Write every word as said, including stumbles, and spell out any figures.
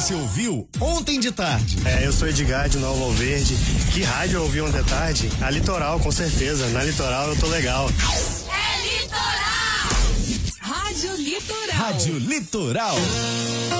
você ouviu ontem de tarde. É, eu sou Edgar de Nova Alverde. Que rádio eu ouvi ontem de tarde? A Litoral, com certeza. Na Litoral eu tô legal. É Litoral! Rádio Litoral. Rádio Litoral.